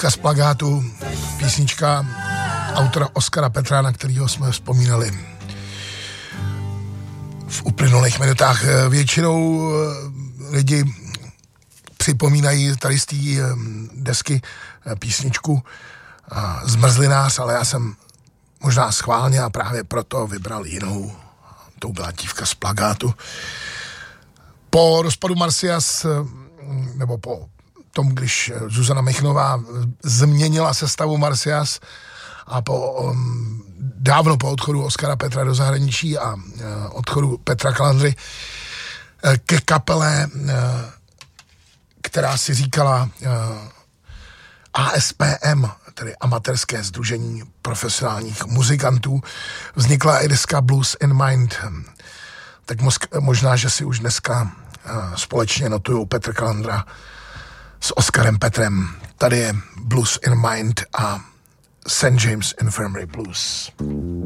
Dívka z plagátu, písnička autora Oskara Petra, na kterého jsme vzpomínali v uplynulých minutách. Většinou lidi připomínají tady z té desky písničku Zmrzlinář, ale já jsem možná schválně a právě proto vybral jinou. To byla Dívka z plagátu. Po rozpadu Marsyas, nebo po tom, když Zuzana Michnová změnila sestavu Marsyas a dávno po odchodu Oskara Petra do zahraničí a odchodu Petra Kalandry ke kapele, která si říkala ASPM, tedy amatérské sdružení profesionálních muzikantů, vznikla i deska Blues in Mind. Tak možná, že si už dneska společně notujou Petr Kalandra s Oskarem Petrem. Tady je Blues in Mind a St. James Infirmary Blues.